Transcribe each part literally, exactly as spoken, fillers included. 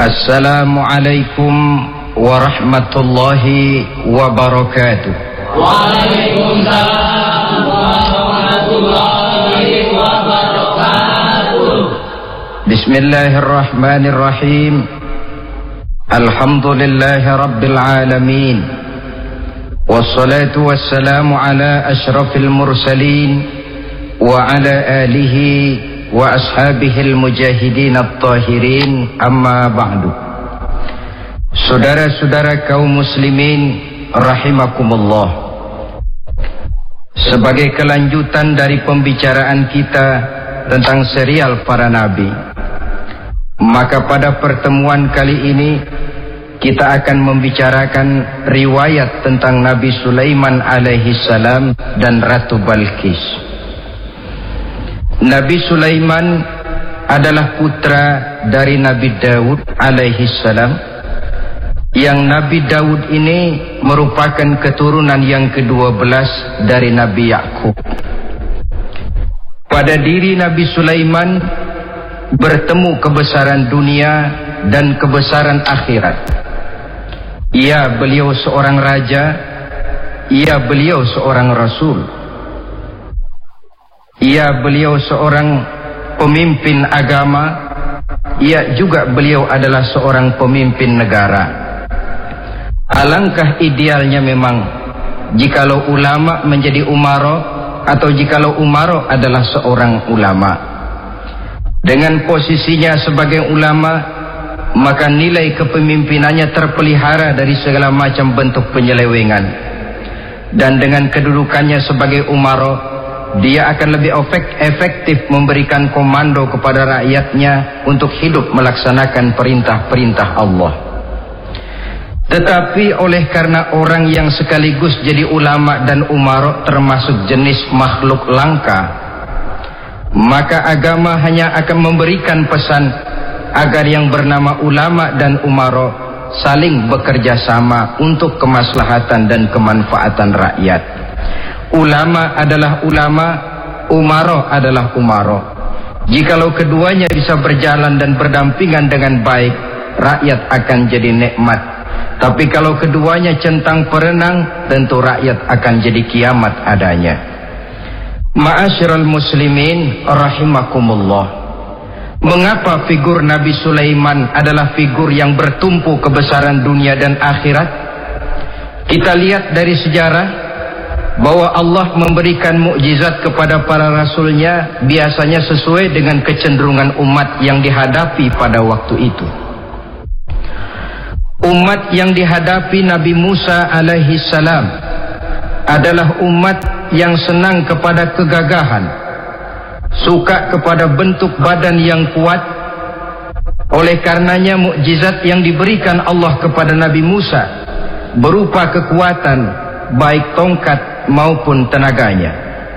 Assalamualaikum warahmatullahi wabarakatuh. Waalaikumsalam warahmatullahi wabarakatuh. Bismillahirrahmanirrahim. Alhamdulillahi rabbil alamin. Wassalatu wassalamu ala ashrafil mursalin wa ala alihi wa ashabihil mujahidin at-tahirin, amma ba'du. Saudara-saudara kaum muslimin rahimakumullah, sebagai kelanjutan dari pembicaraan kita tentang serial para nabi, maka pada pertemuan kali ini kita akan membicarakan riwayat tentang Nabi Sulaiman alaihi salam dan Ratu Balqis. Nabi Sulaiman adalah putra dari Nabi Daud alaihi salam, yang Nabi Daud ini merupakan keturunan yang kedua belas dari Nabi Yakub. Pada diri Nabi Sulaiman bertemu kebesaran dunia dan kebesaran akhirat. Ya, beliau seorang raja, ya, beliau seorang rasul, ya, beliau seorang pemimpin agama, ya, juga beliau adalah seorang pemimpin negara. Alangkah idealnya memang jikalau ulama menjadi umaro, atau jikalau umaro adalah seorang ulama. Dengan posisinya sebagai ulama, maka nilai kepemimpinannya terpelihara dari segala macam bentuk penyelewengan. Dan dengan kedudukannya sebagai umaro, dia akan lebih efektif memberikan komando kepada rakyatnya untuk hidup melaksanakan perintah-perintah Allah. Tetapi oleh karena orang yang sekaligus jadi ulama dan umaro termasuk jenis makhluk langka, maka agama hanya akan memberikan pesan agar yang bernama ulama dan umaro saling bekerja sama untuk kemaslahatan dan kemanfaatan rakyat. Ulama adalah ulama, umaro adalah umaro. Jikalau keduanya bisa berjalan dan berdampingan dengan baik, rakyat akan jadi nikmat. Tapi kalau keduanya centang perenang, tentu rakyat akan jadi kiamat adanya. Ma'asyiral muslimin rahimakumullah. Mengapa figur Nabi Sulaiman adalah figur yang bertumpu kebesaran dunia dan akhirat? Kita lihat dari sejarah bahwa Allah memberikan mukjizat kepada para rasulnya biasanya sesuai dengan kecenderungan umat yang dihadapi pada waktu itu. Umat yang dihadapi Nabi Musa alaihi salam adalah umat yang senang kepada kegagahan, suka kepada bentuk badan yang kuat. Oleh karenanya mukjizat yang diberikan Allah kepada Nabi Musa berupa kekuatan baik tongkat maupun tenaganya.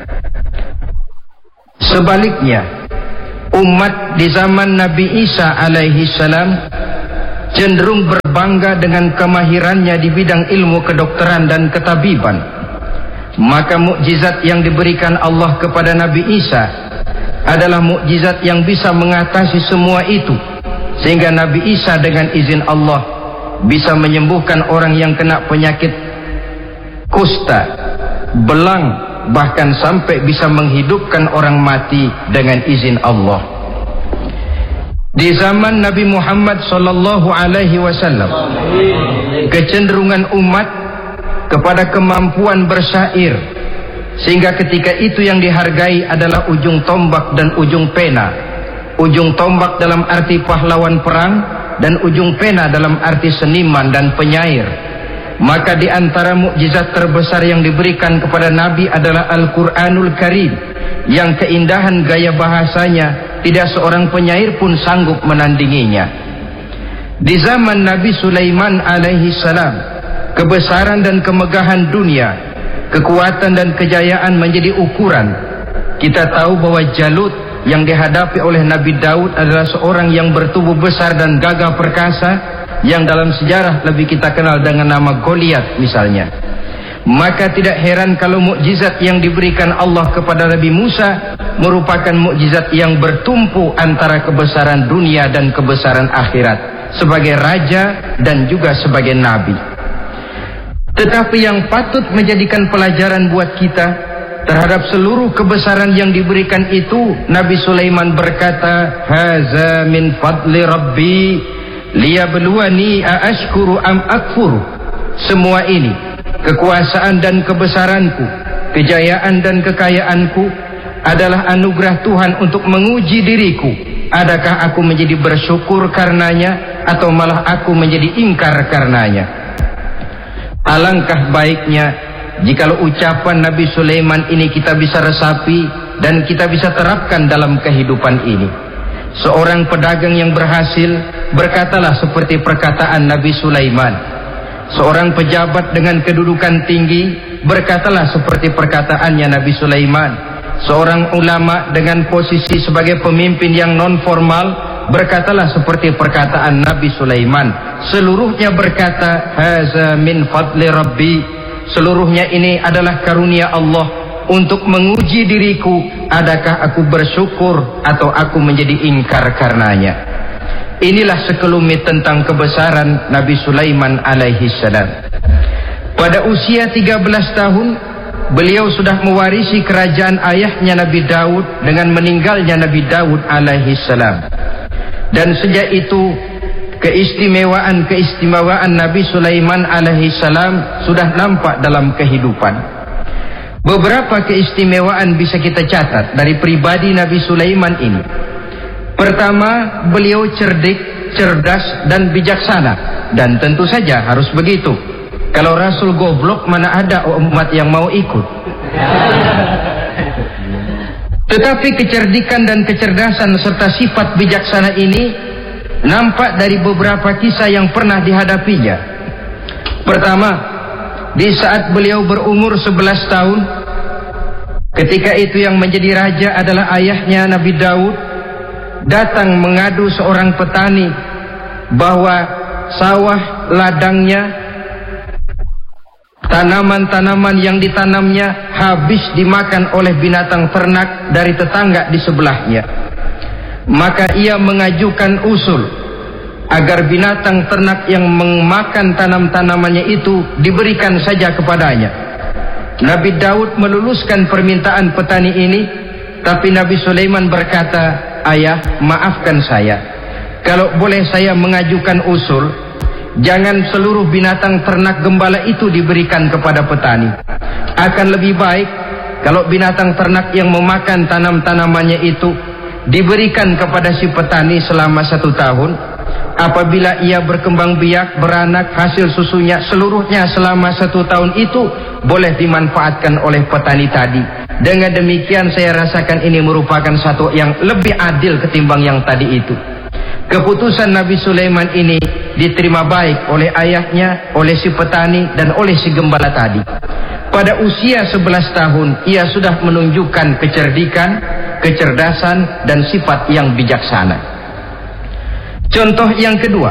Sebaliknya, umat di zaman Nabi Isa alaihi salam cenderung berbangga dengan kemahirannya di bidang ilmu kedokteran dan ketabiban. Maka mukjizat yang diberikan Allah kepada Nabi Isa adalah mukjizat yang bisa mengatasi semua itu, sehingga Nabi Isa dengan izin Allah bisa menyembuhkan orang yang kena penyakit kusta, belang, bahkan sampai bisa menghidupkan orang mati dengan izin Allah. Di zaman Nabi Muhammad sallallahu alaihi wasallam, kecenderungan umat kepada kemampuan bersyair, sehingga ketika itu yang dihargai adalah ujung tombak dan ujung pena. Ujung tombak dalam arti pahlawan perang, dan ujung pena dalam arti seniman dan penyair. Maka di antara mukjizat terbesar yang diberikan kepada Nabi adalah Al-Quranul Karim, yang keindahan gaya bahasanya tidak seorang penyair pun sanggup menandinginya. Di zaman Nabi Sulaiman alaihi salam, kebesaran dan kemegahan dunia, kekuatan dan kejayaan menjadi ukuran. Kita tahu bahwa Jalut yang dihadapi oleh Nabi Daud adalah seorang yang bertubuh besar dan gagah perkasa, yang dalam sejarah lebih kita kenal dengan nama Goliat misalnya. Maka tidak heran kalau mukjizat yang diberikan Allah kepada Nabi Musa merupakan mukjizat yang bertumpu antara kebesaran dunia dan kebesaran akhirat. sebagai raja dan juga sebagai nabi. Tetapi yang patut menjadikan pelajaran buat kita terhadap seluruh kebesaran yang diberikan itu, Nabi Sulaiman berkata, haza min fadli rabbi liyabluwani aashkuru am akfuru. Semua ini, kekuasaan dan kebesaranku, kejayaan dan kekayaanku, adalah anugerah Tuhan untuk menguji diriku. Adakah aku menjadi bersyukur karenanya atau malah aku menjadi ingkar karenanya? Alangkah baiknya jikalau ucapan Nabi Sulaiman ini kita bisa resapi dan kita bisa terapkan dalam kehidupan ini. Seorang pedagang yang berhasil berkatalah seperti perkataan Nabi Sulaiman. Seorang pejabat dengan kedudukan tinggi berkatalah seperti perkataannya Nabi Sulaiman. Seorang ulama dengan posisi sebagai pemimpin yang non formal berkatalah seperti perkataan Nabi Sulaiman. Seluruhnya berkata, haza min fadli rabbi. Seluruhnya ini adalah karunia Allah untuk menguji diriku, adakah aku bersyukur atau aku menjadi ingkar karenanya. Inilah sekelumit tentang kebesaran Nabi Sulaiman alaihi salam. Pada usia tiga belas tahun, beliau sudah mewarisi kerajaan ayahnya Nabi Daud dengan meninggalnya Nabi Daud alaihi salam. Dan sejak itu keistimewaan-keistimewaan Nabi Sulaiman alaihi salam sudah nampak dalam kehidupan. Beberapa keistimewaan bisa kita catat dari pribadi Nabi Sulaiman ini. Pertama, beliau cerdik, cerdas dan bijaksana, dan tentu saja harus begitu. Kalau Rasul goblok, mana ada umat yang mau ikut. Tetapi kecerdikan dan kecerdasan serta sifat bijaksana ini nampak dari beberapa kisah yang pernah dihadapinya. Pertama, di saat beliau berumur sebelas tahun, ketika itu yang menjadi raja adalah ayahnya Nabi Daud, datang mengadu seorang petani bahwa sawah ladangnya, tanaman-tanaman yang ditanamnya habis dimakan oleh binatang ternak dari tetangga di sebelahnya. Maka ia mengajukan usul agar binatang ternak yang memakan tanam-tanamannya itu diberikan saja kepadanya. Nabi Daud meluluskan permintaan petani ini, tapi Nabi Sulaiman berkata, ayah, maafkan saya, kalau boleh saya mengajukan usul, jangan seluruh binatang ternak gembala itu diberikan kepada petani. Akan lebih baik kalau binatang ternak yang memakan tanam-tanamannya itu diberikan kepada si petani selama satu tahun. Apabila ia berkembang biak, beranak, hasil susunya seluruhnya selama satu tahun itu boleh dimanfaatkan oleh petani tadi. Dengan demikian saya rasakan ini merupakan satu yang lebih adil ketimbang yang tadi itu. Keputusan Nabi Sulaiman ini diterima baik oleh ayahnya, oleh si petani, dan oleh si gembala tadi. Pada usia sebelas tahun, ia sudah menunjukkan kecerdikan, kecerdasan, dan sifat yang bijaksana. Contoh yang kedua,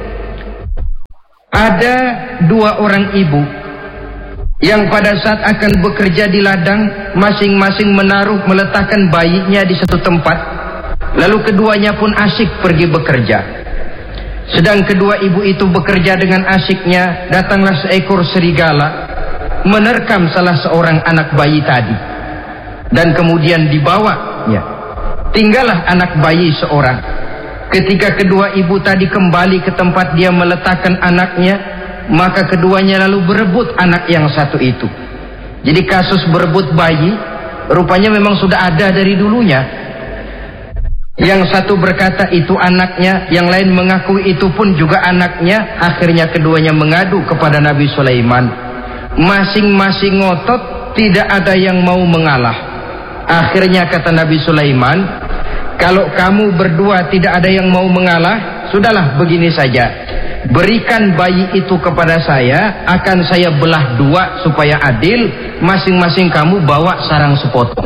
ada dua orang ibu yang pada saat akan bekerja di ladang, masing-masing menaruh meletakkan bayinya di satu tempat. Lalu keduanya pun asyik pergi bekerja. Sedang kedua ibu itu bekerja dengan asyiknya, datanglah seekor serigala menerkam salah seorang anak bayi tadi, dan kemudian dibawa, ya, tinggallah anak bayi seorang. Ketika kedua ibu tadi kembali ke tempat dia meletakkan anaknya, maka keduanya lalu berebut anak yang satu itu. Jadi kasus berebut bayi rupanya memang sudah ada dari dulunya. Yang satu berkata itu anaknya, yang lain mengakui itu pun juga anaknya. Akhirnya keduanya mengadu kepada Nabi Sulaiman. Masing-masing ngotot, tidak ada yang mau mengalah. Akhirnya kata Nabi Sulaiman, kalau kamu berdua tidak ada yang mau mengalah, sudahlah begini saja, berikan bayi itu kepada saya, akan saya belah dua supaya adil, masing-masing kamu bawa sarang sepotong.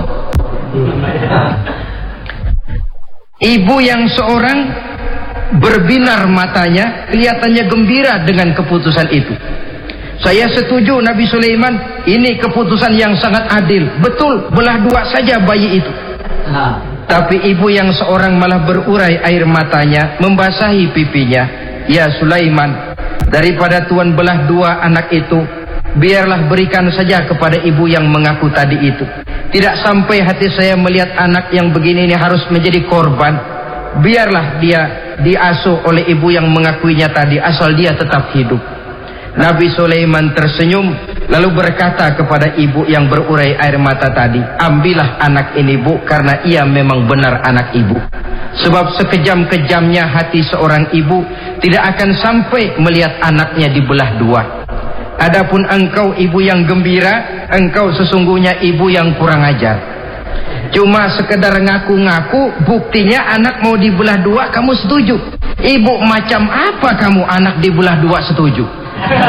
Ibu yang seorang berbinar matanya, kelihatannya gembira dengan keputusan itu. Saya setuju Nabi Sulaiman, ini keputusan yang sangat adil. Betul, belah dua saja bayi itu. Tapi ibu yang seorang malah berurai air matanya, membasahi pipinya. "Ya Sulaiman, daripada Tuhan belah dua anak itu, biarlah berikan saja kepada ibu yang mengaku tadi itu. Tidak sampai hati saya melihat anak yang begini ini harus menjadi korban. Biarlah dia diasuh oleh ibu yang mengakuinya tadi, asal dia tetap hidup." Nabi Sulaiman tersenyum lalu berkata kepada ibu yang berurai air mata tadi, "Ambillah anak ini, Bu, karena ia memang benar anak ibu. Sebab sekejam-kejamnya hati seorang ibu tidak akan sampai melihat anaknya dibelah dua. Adapun engkau ibu yang gembira, engkau sesungguhnya ibu yang kurang ajar. Cuma sekedar ngaku-ngaku, buktinya anak mau dibelah dua kamu setuju. Ibu macam apa kamu anak dibelah dua setuju?"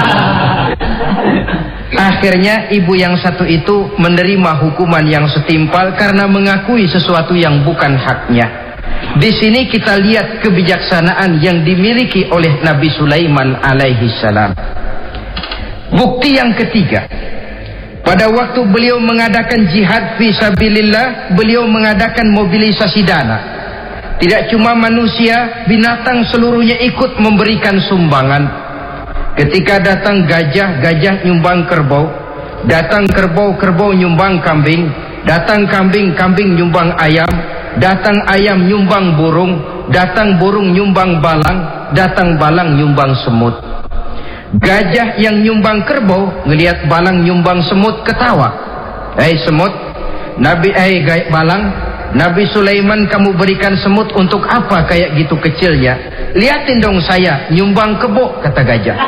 Akhirnya ibu yang satu itu menerima hukuman yang setimpal karena mengakui sesuatu yang bukan haknya. Di sini kita lihat kebijaksanaan yang dimiliki oleh Nabi Sulaiman alaihi salam. Bukti yang ketiga, pada waktu beliau mengadakan jihad fisabilillah, beliau mengadakan mobilisasi dana. Tidak cuma manusia, binatang seluruhnya ikut memberikan sumbangan. Ketika datang gajah, gajah nyumbang kerbau. Datang kerbau, kerbau nyumbang kambing. Datang kambing, kambing nyumbang ayam. Datang ayam nyumbang burung. Datang burung nyumbang balang. Datang balang nyumbang semut. Gajah yang nyumbang kerbau ngelihat balang nyumbang semut ketawa. "Hei semut, Nabi eh hey, balang, Nabi Sulaiman kamu berikan semut untuk apa kayak gitu kecilnya? Liatin dong saya nyumbang kebo," kata gajah.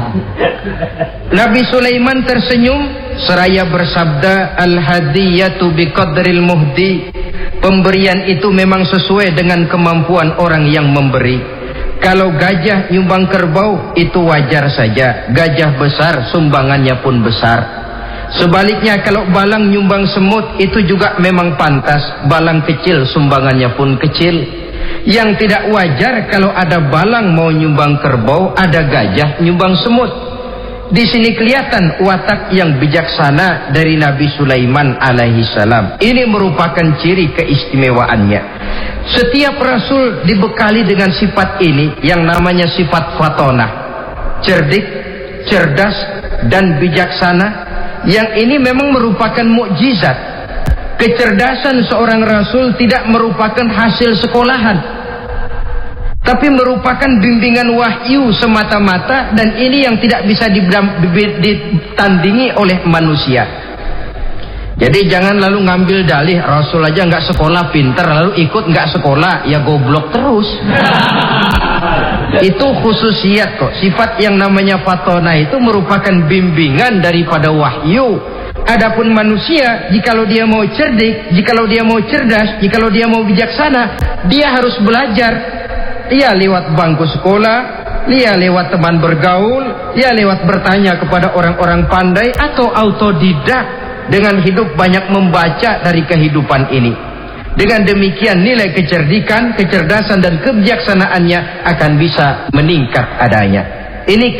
Nabi Sulaiman tersenyum seraya bersabda, "Al-hadiyatu biqadril muhdi." Pemberian itu memang sesuai dengan kemampuan orang yang memberi. Kalau gajah nyumbang kerbau itu wajar saja, gajah besar sumbangannya pun besar. Sebaliknya kalau balang nyumbang semut itu juga memang pantas, balang kecil sumbangannya pun kecil. Yang tidak wajar kalau ada balang mau nyumbang kerbau, ada gajah nyumbang semut. Di sini kelihatan watak yang bijaksana dari Nabi Sulaiman alaihi salam. Ini merupakan ciri keistimewaannya. Setiap rasul dibekali dengan sifat ini yang namanya sifat fatonah, cerdik, cerdas, dan bijaksana. Yang ini memang merupakan mukjizat. Kecerdasan seorang rasul tidak merupakan hasil sekolahan, tapi merupakan bimbingan wahyu semata-mata, dan ini yang tidak bisa ditandingi oleh manusia. Jadi jangan lalu ngambil dalih rasul aja nggak sekolah pinter lalu ikut nggak sekolah, ya goblok terus. Itu khususiat kok. Sifat yang namanya fatona itu merupakan bimbingan daripada wahyu. Adapun manusia, jikalau dia mau cerdik, jikalau dia mau cerdas, jikalau dia mau bijaksana, dia harus belajar. Dia lewat bangku sekolah, dia lewat teman bergaul, dia lewat bertanya kepada orang-orang pandai, atau autodidak dengan hidup banyak membaca dari kehidupan ini. Dengan demikian nilai kecerdikan, kecerdasan dan kebijaksanaannya akan bisa meningkat adanya. Ini